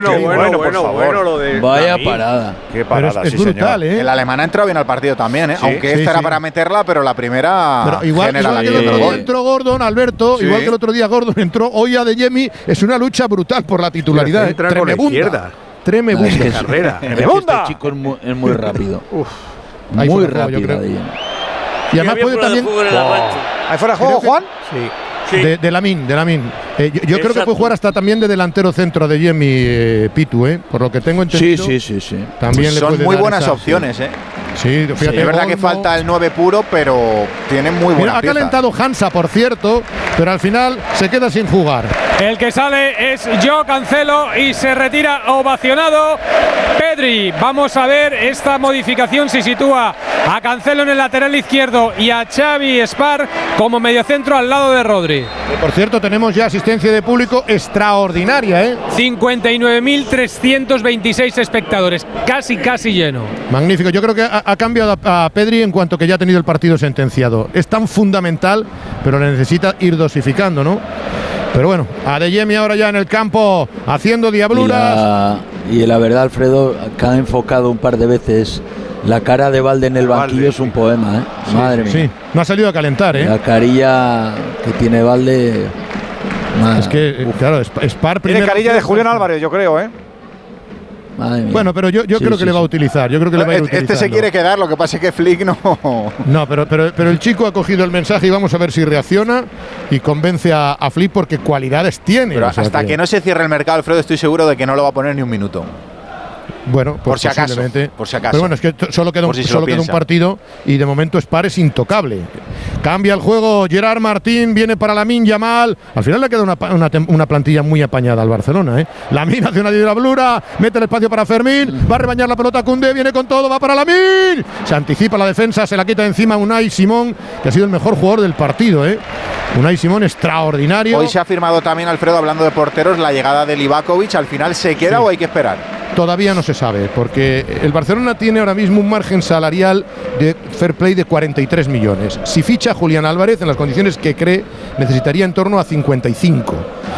Bueno, lo de vaya parada. Qué parada, es brutal, señor. ¿eh? El alemán ha entrado bien al partido también, ¿eh? Sí, aunque esta era para meterla, pero la primera. Pero igual que el otro día entró Gordon, Alberto, igual que el otro día Gordon entró, hoy Adeyemi, es una lucha brutal por la titularidad. Entra con la izquierda. Tremebunda. Carrera. Este chico es muy rápido. Muy rápido. Y además puede también. ¿Ahí fuera juego, Juan? Sí. De Lamin. Yo creo que puede jugar hasta también de delantero centro de Yemi Pitu, por lo que tengo entendido. Sí. También pues le son puede muy dar buenas esa, opciones, ¿eh? Sí, fíjate. Es verdad que falta el 9 puro, pero tiene muy buena. Ha calentado Hansa, por cierto, pero al final se queda sin jugar. El que sale es Joao Cancelo y se retira ovacionado Pedri. Vamos a ver esta modificación si sitúa a Cancelo en el lateral izquierdo y a Xavi Espar como mediocentro al lado de Rodri. Por cierto, tenemos ya asistencia de público extraordinaria, ¿eh? 59.326 espectadores, casi lleno. Magnífico, yo creo que ha cambiado a Pedri en cuanto que ya ha tenido el partido sentenciado. Es tan fundamental, pero le necesita ir dosificando, ¿no? Pero bueno, Adeyemi ahora ya en el campo haciendo diabluras. Y la verdad, Alfredo, que ha enfocado un par de veces la cara de Valde en el banquillo, es un poema, ¿eh? Sí, Madre mía. Sí, no ha salido a calentar, ¿eh? La carilla que tiene Valde. Es que, claro, Spar primero. Tiene carilla de Julián Álvarez, yo creo, ¿eh? Madre mía. Bueno, pero yo creo que le va a utilizar. Yo creo que le va a ir utilizando. Este se quiere quedar, lo que pasa es que Flick no. No, pero el chico ha cogido el mensaje y vamos a ver si reacciona y convence a Flick porque cualidades tiene. Pero hasta que no se cierre el mercado, Alfredo, estoy seguro de que no lo va a poner ni un minuto. Bueno, pues por si acaso. Por si acaso. Pero bueno, es que solo queda un partido y de momento Spar es intocable. Cambia el juego, Gerard Martín viene para Lamine Yamal. Al final le queda una plantilla muy apañada al Barcelona, ¿eh? Lamine hace una diablura, mete el espacio para Fermín, va a rebañar la pelota Koundé, viene con todo, va para Lamine. Se anticipa la defensa, se la quita de encima Unai Simón, que ha sido el mejor jugador del partido, ¿eh? Unai Simón extraordinario. Hoy se ha firmado también, Alfredo, hablando de porteros, la llegada de Livakovic. ¿Al final se queda o hay que esperar? Todavía no se sabe, porque el Barcelona tiene ahora mismo un margen salarial de fair play de 43 millones. Si ficha a Julián Álvarez, en las condiciones que cree, necesitaría en torno a 55.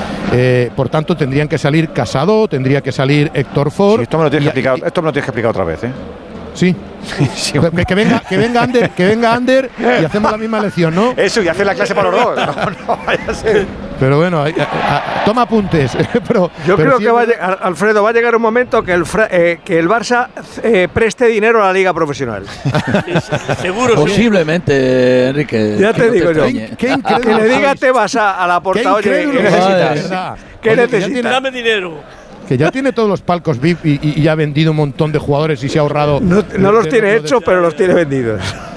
Por tanto, tendrían que salir Casado, tendría que salir Héctor Ford. Sí, esto me lo tienes que explicar otra vez, ¿eh? Sí. Que venga Ander y hacemos la misma lección, ¿no? Eso, y hacer la clase para los dos. No vaya a ser. Pero bueno, toma apuntes. Yo creo que Alfredo, va a llegar un momento que el Barça preste dinero a la liga profesional. Seguro. Posiblemente, Enrique. Ya te digo yo. Que le diga a Tebas a la porta, oye, ¿qué necesitas? ¿Qué necesitas? Dame dinero. Que ya tiene todos los palcos VIP y ha vendido un montón de jugadores y se ha ahorrado. No los tiene hechos, pero los tiene vendidos.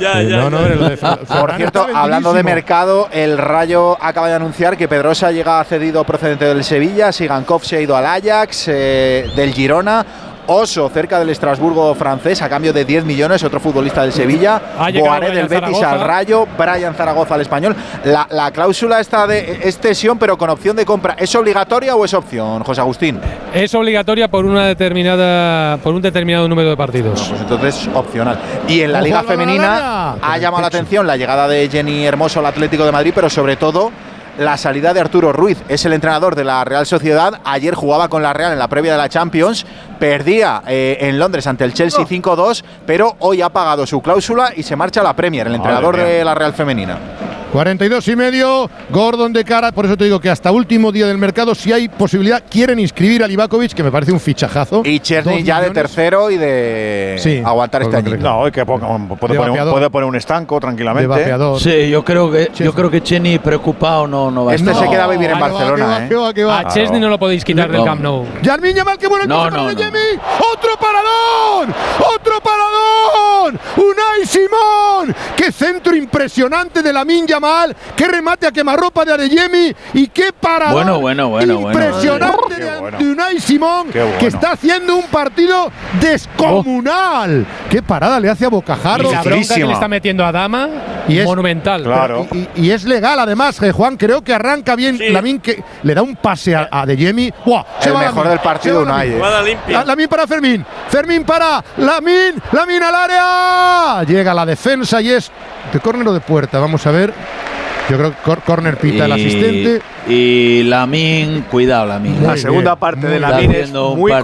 Por cierto, hablando de mercado, el Rayo acaba de anunciar que Pedrosa llega cedido procedente del Sevilla, Sigankov se ha ido al Ajax, del Girona. Oso, cerca del Estrasburgo francés, a cambio de 10 millones, otro futbolista del Sevilla. Boaré del Betis al Rayo, Brian Zaragoza al Español. La cláusula está de extensión, pero con opción de compra. ¿Es obligatoria o es opción, José Agustín? Es obligatoria por un determinado número de partidos. Pues entonces, opcional. Y en la Liga Femenina ha llamado la atención la llegada de Jenny Hermoso al Atlético de Madrid, pero sobre todo la salida de Arturo Ruiz. Es el entrenador de la Real Sociedad. Ayer jugaba con la Real en la previa de la Champions. Perdía en Londres ante el Chelsea 5-2, pero hoy ha pagado su cláusula y se marcha a la Premier, el entrenador de la Real Femenina. 42,5, Gordon de cara, por eso te digo que hasta último día del mercado, si hay posibilidad, quieren inscribir a Livakovic, que me parece un fichajazo. Y Chesney ya de tercero y de aguantar este año. No, que puede poner un estanco tranquilamente. Sí, yo creo que Chesney preocupado no va a estar. Se queda a vivir en Barcelona. A Chesney no lo podéis quitar del Camp Nou. Lamine Yamal, qué bueno el pase para Adeyemi. ¡Otro paradón! ¡Otro paradón! ¡Unai Simón! ¡Qué centro impresionante de Lamine Yamal! ¡Qué remate a quemarropa de Adeyemi! ¡Y qué paradón! Bueno. Impresionante de Unai Simón, que está haciendo un partido descomunal. ¡Qué parada le hace a Bocajarro! Y la bronca que le está metiendo a Dama, y es monumental. Claro. Y es legal, además, Juan. Creo que arranca bien Lamine, que le da un pase a Adeyemi. El mejor del partido, Unai. Lamine para Fermín. Fermín para Lamine. Lamine al área. Llega la defensa y es de córner o de puerta. Vamos a ver. Yo creo que córner pita el asistente. Y Lamine, cuidado, Lamine. La segunda parte de Lamine es muy